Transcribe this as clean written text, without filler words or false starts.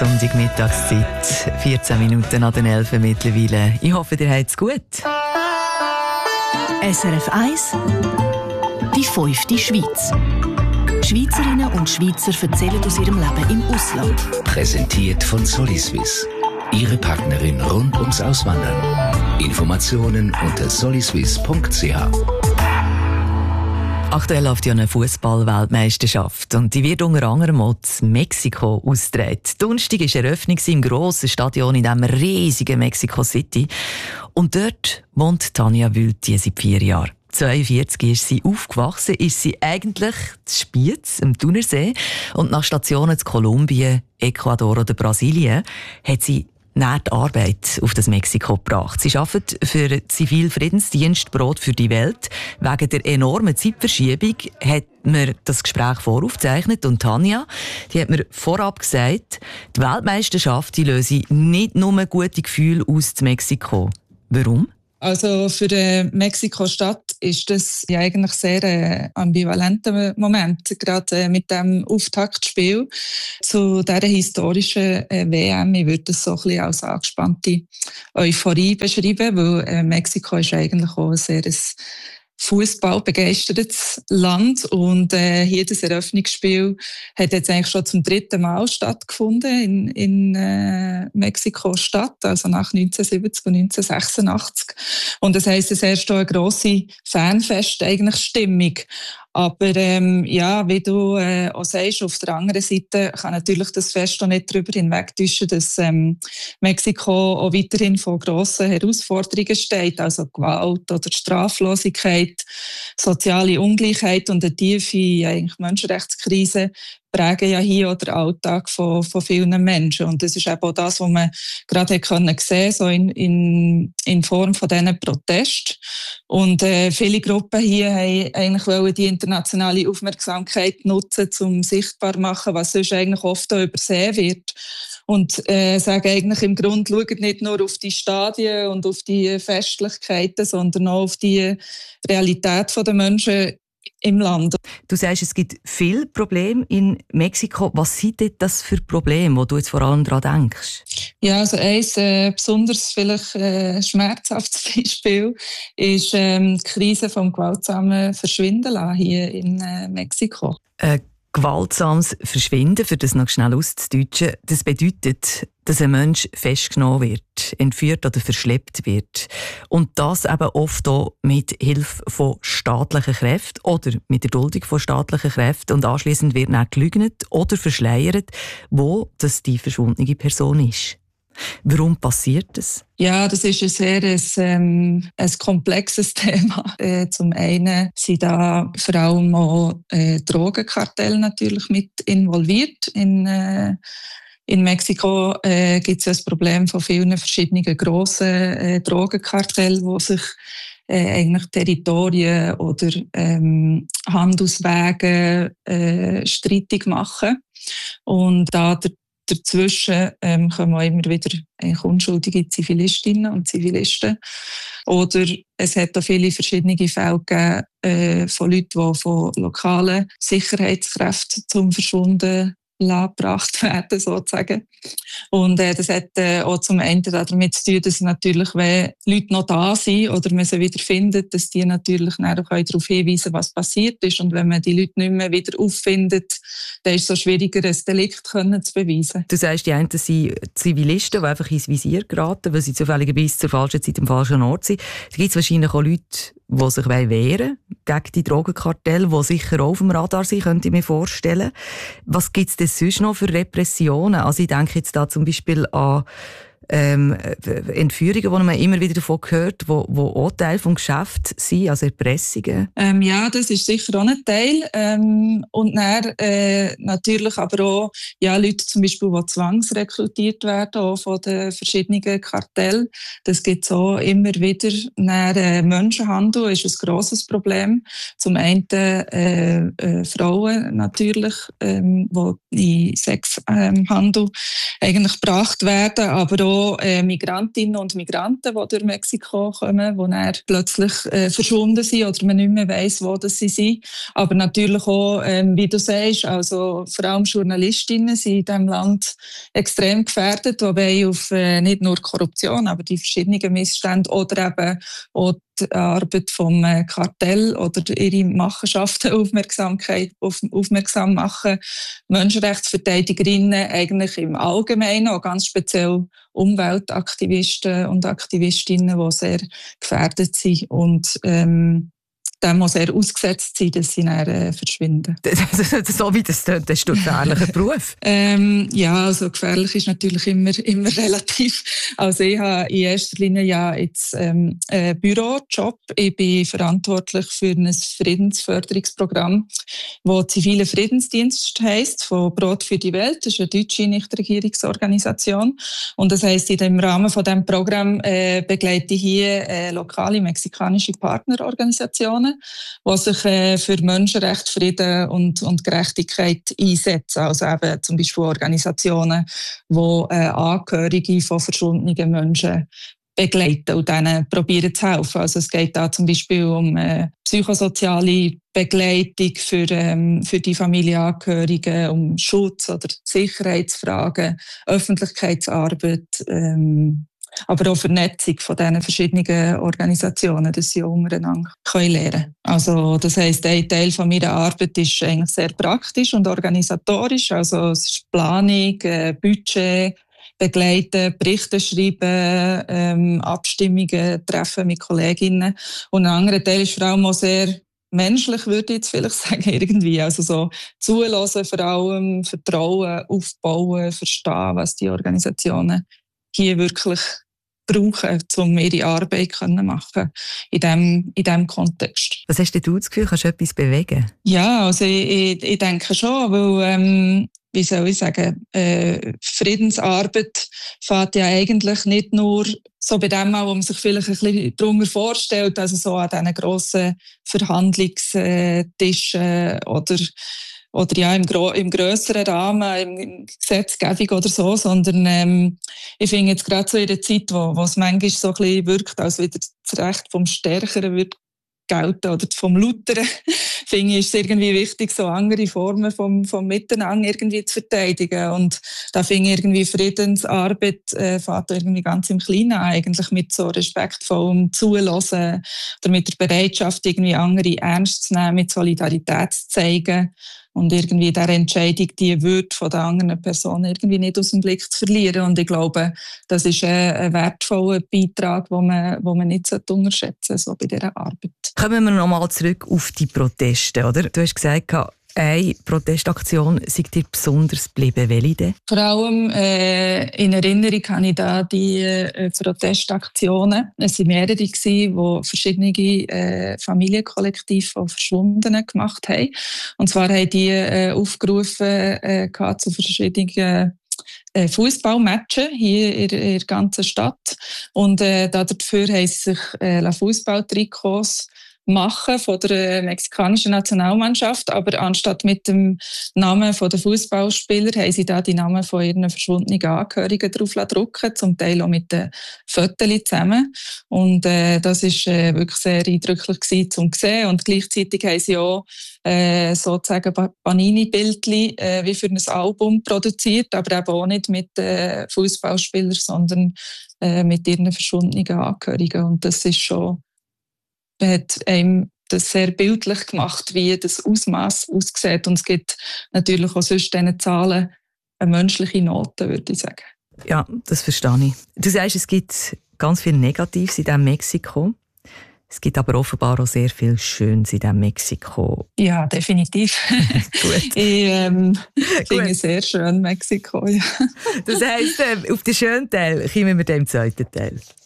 Sonntagmittagszeit, 14 Minuten nach den 11 mittlerweile. Ich hoffe, ihr habt es gut. SRF 1 Die 5. Schweiz. Schweizerinnen und Schweizer erzählen aus ihrem Leben im Ausland. Präsentiert von Soliswiss. Ihre Partnerin rund ums Auswandern. Informationen unter soliswiss.ch. Aktuell läuft ja eine Fußball-Weltmeisterschaft und die wird unter anderem auch in Mexiko ausgetragen. Donnerstag war Eröffnung im grossen Stadion in diesem riesigen Mexico City. Und dort wohnt Tanja Wülti seit 4 Jahren. 42 ist sie aufgewachsen, ist sie eigentlich in Spiez, am Thunersee. Und nach Stationen in Kolumbien, Ecuador oder Brasilien hat sie nach der Arbeit auf das Mexiko gebracht. Sie arbeitet für den Zivilfriedensdienst Brot für die Welt. Wegen der enormen Zeitverschiebung hat mir das Gespräch voraufgezeichnet und Tanja, die hat mir vorab gesagt, die Weltmeisterschaft die löse nicht nur gute Gefühle aus in Mexiko. Warum? Also für Mexiko-Stadt ist das ja eigentlich sehr ambivalenter Moment, gerade mit dem Auftaktspiel zu dieser historischen WM. Ich würde das so ein bisschen als angespannte Euphorie beschreiben, weil Mexiko ist eigentlich auch ein sehr fußballbegeistertes Land und hier das Eröffnungsspiel hat jetzt eigentlich schon zum 3. Mal stattgefunden in Mexiko-Stadt, also nach 1970 und 1986. Und das heisst, es herrscht eine grosse Fanfest eigentlich Stimmung. Aber ja, wie du auch sagst, auf der anderen Seite kann natürlich das Fest auch nicht darüber hinwegtäuschen, dass Mexiko auch weiterhin vor grossen Herausforderungen steht, also Gewalt oder Straflosigkeit, soziale Ungleichheit und eine tiefe eigentlich Menschenrechtskrise prägen ja hier auch den Alltag von vielen Menschen. Und das ist eben auch das, was man gerade sehen konnte, so in Form von diesen Protesten. Und viele Gruppen hier haben eigentlich die internationale Aufmerksamkeit nutzen, um sichtbar zu machen, was sonst eigentlich oft auch übersehen wird. Und sagen eigentlich im Grunde, schaut nicht nur auf die Stadien und auf die Festlichkeiten, sondern auch auf die Realität der Menschen im Land. Du sagst, es gibt viele Probleme in Mexiko. Was sind denn das für Probleme, wo du jetzt vor allem daran denkst? Ja, also ein besonders vielleicht schmerzhaftes Beispiel ist die Krise vom gewaltsamen Verschwinden hier in Mexiko. Gewaltsames Verschwinden, für das noch schnell auszudeutschen, das bedeutet, dass ein Mensch festgenommen wird, entführt oder verschleppt wird. Und das eben oft auch mit Hilfe von staatlichen Kräften oder mit der Duldung von staatlichen Kräften. Und anschliessend wird dann gelügnet oder verschleiert, wo das die verschwundene Person ist. Warum passiert das? Ja, das ist ein komplexes Thema. Zum einen sind da vor allem auch Drogenkartelle natürlich mit involviert. In Mexiko gibt es ja das Problem von vielen verschiedenen grossen Drogenkartellen, die sich eigentlich Territorien oder Handelswege streitig machen. Und dazwischen kommen auch immer wieder unschuldige Zivilistinnen und Zivilisten. Oder es hat auch viele verschiedene Fälle gegeben von Leuten, die von lokalen Sicherheitskräften zum Verschwunden gebracht werden, sozusagen. Und das hat auch zum einen damit zu tun, dass natürlich, wenn Leute noch da sind oder man sie wieder findet, dass die natürlich auch darauf hinweisen können, was passiert ist. Und wenn man die Leute nicht mehr wieder auffindet, dann ist es so schwieriger, ein Delikt zu beweisen. Du sagst, die einen sind Zivilisten, die einfach ins Visier geraten, weil sie zufälligerweise zur falschen Zeit am falschen Ort sind. Da gibt es wahrscheinlich auch Leute, die sich wehren gegen die Drogenkartelle, die sicher auch auf dem Radar sind, könnte ich mir vorstellen. Was gibt es denn sonst noch für Repressionen? Also ich denke jetzt da zum Beispiel an Entführungen, die man immer wieder davon hört, die auch Teil des Geschäfts sind, also Erpressungen? Ja, das ist sicher auch ein Teil. Und dann natürlich aber auch Leute zum Beispiel, die zwangsrekrutiert werden, auch von den verschiedenen Kartellen. Das gibt es auch immer wieder. Dann, Menschenhandel ist ein grosses Problem. Zum einen Frauen natürlich, die in Sexhandel eigentlich gebracht werden, aber auch auch Migrantinnen und Migranten, die durch Mexiko kommen, die dann plötzlich verschwunden sind oder man nicht mehr weiss, wo das sie sind. Aber natürlich auch, wie du sagst, also vor allem Journalistinnen sind in diesem Land extrem gefährdet, wobei auf nicht nur Korruption, aber die verschiedenen Missstände oder eben auch die Arbeit vom Kartell oder ihre Machenschaften aufmerksam machen. Menschenrechtsverteidigerinnen eigentlich im Allgemeinen, auch ganz speziell Umweltaktivisten und Aktivistinnen, die sehr gefährdet sind und dem auch sehr ausgesetzt sind, dass sie dann verschwinden. So wie das tönt, das ist ein gefährlicher Beruf. Ja, also gefährlich ist natürlich immer relativ. Also ich habe in erster Linie ja jetzt einen Bürojob. Ich bin verantwortlich für ein Friedensförderungsprogramm, das Zivile Friedensdienst heisst, von Brot für die Welt. Das ist eine deutsche Nichtregierungsorganisation. Und das heisst, im Rahmen von diesem Programm begleite ich hier lokale mexikanische Partnerorganisationen, die sich für Menschenrechte, Frieden und Gerechtigkeit einsetzen. Also eben zum Beispiel Organisationen, die Angehörige von verschwundenen Menschen begleiten und denen probieren zu helfen. Also es geht da zum Beispiel um psychosoziale Begleitung für die Familienangehörigen, um Schutz oder Sicherheitsfragen, Öffentlichkeitsarbeit, aber auch Vernetzung von diesen verschiedenen Organisationen, dass sie untereinander lernen können. Also das heisst, ein Teil von meiner Arbeit ist eigentlich sehr praktisch und organisatorisch. Also es ist Planung, Budget, begleiten, Berichte schreiben, Abstimmungen treffen mit Kolleginnen. Und ein anderer Teil ist vor allem auch sehr menschlich, würde ich jetzt vielleicht sagen, irgendwie. Also so zuhören, vor allem Vertrauen aufbauen, verstehen, was die Organisationen hier wirklich brauchen, um ihre Arbeit machen in diesem Kontext. Was hast du das Gefühl, kannst du etwas bewegen? Ja, also ich denke schon, weil wie soll ich sagen, Friedensarbeit fängt ja eigentlich nicht nur so bei dem an, wo man sich vielleicht ein bisschen darunter vorstellt, also so an diesen grossen Verhandlungstischen oder ja im grösseren Rahmen, in Gesetzgebung oder so, sondern ich finde jetzt gerade so in der Zeit, wo es manchmal so ein bisschen wirkt, als wieder das Recht vom Stärkeren wird gelten oder vom Lauteren, finde ich, ist es irgendwie wichtig, so andere Formen vom Miteinander irgendwie zu verteidigen. Und da finde ich irgendwie Friedensarbeit fängt irgendwie ganz im Kleinen an, eigentlich mit so respektvollem Zuhören oder mit der Bereitschaft, irgendwie andere ernst zu nehmen, mit Solidarität zu zeigen und irgendwie diese Entscheidung, die Würde von der anderen Person irgendwie nicht aus dem Blick zu verlieren. Und ich glaube, das ist ein wertvoller Beitrag, den man nicht unterschätzen sollte, so bei dieser Arbeit. Kommen wir nochmal zurück auf die Proteste, oder? Du hast gesagt, eine Protestaktion sei dir besonders geblieben. Welche denn? Vor allem in Erinnerung habe ich da die Protestaktionen. Es waren mehrere, die verschiedene Familienkollektive von Verschwundenen gemacht haben. Und zwar haben die aufgerufen zu verschiedenen Fußballmatchen hier in der ganzen Stadt. Und dafür haben sie sich Fußballtrikots machen von der mexikanischen Nationalmannschaft, aber anstatt mit dem Namen der Fußballspieler haben sie da die Namen von ihren verschwundenen Angehörigen drauf drucken, zum Teil auch mit den Fotos zusammen. Und das ist wirklich sehr eindrücklich gewesen, zum sehen. Und gleichzeitig haben sie auch sozusagen Panini-Bildchen wie für ein Album produziert, aber eben auch nicht mit Fußballspielern, sondern mit ihren verschwundenen Angehörigen. Und das ist schon hat einem das sehr bildlich gemacht, wie das Ausmaß aussieht. Und es gibt natürlich auch sonst diesen Zahlen eine menschliche Note, würde ich sagen. Ja, das verstehe ich. Du sagst, es gibt ganz viel Negatives in diesem Mexiko. Es gibt aber offenbar auch sehr viel Schönes in diesem Mexiko. Ja, definitiv. Gut. Ich finde sehr schön Mexiko. Ja. Das heisst, auf den schönen Teil kommen wir dem zweiten Teil.